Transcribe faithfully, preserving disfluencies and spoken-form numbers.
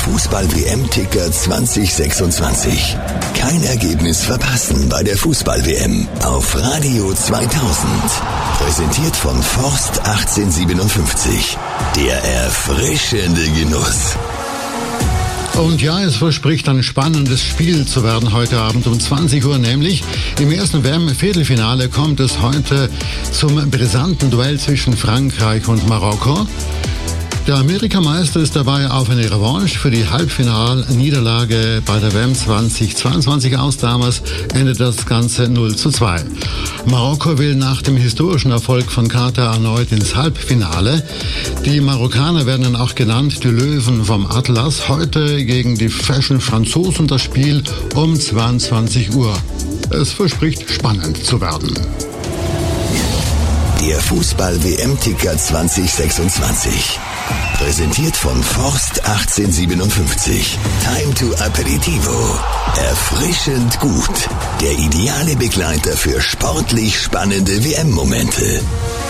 Fußball-W M-Ticker zwanzig sechsundzwanzig. Kein Ergebnis verpassen bei der Fußball-W M auf Radio zweitausend. Präsentiert von Forst achtzehnhundertsiebenundfünfzig. Der erfrischende Genuss. Und ja, es verspricht ein spannendes Spiel zu werden heute Abend um zwanzig Uhr, nämlich im ersten W M-Viertelfinale kommt es heute zum brisanten Duell zwischen Frankreich und Marokko. Der Amerikameister ist dabei auf eine Revanche für die Halbfinalniederlage bei der W M zweitausendzweiundzwanzig aus. Damals endet das Ganze null zu zwei. Marokko will nach dem historischen Erfolg von Katar erneut ins Halbfinale. Die Marokkaner werden dann auch genannt die Löwen vom Atlas. Heute gegen die Fashion Franzosen das Spiel um zweiundzwanzig Uhr. Es verspricht spannend zu werden. Der Fußball-W M-Ticker zwanzig sechsundzwanzig. Präsentiert von Forst achtzehnhundertsiebenundfünfzig. Time to Aperitivo. Erfrischend gut. Der ideale Begleiter für sportlich spannende W M-Momente.